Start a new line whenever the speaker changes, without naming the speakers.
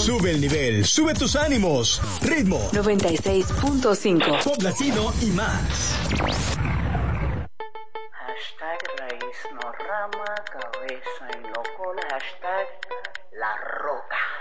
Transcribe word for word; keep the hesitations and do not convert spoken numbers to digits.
Sube el nivel, sube tus ánimos. Ritmo
noventa y seis punto cinco.
Pop latino y más.
Hashtag raíz, no rama, cabeza y no cola. Hashtag la roca.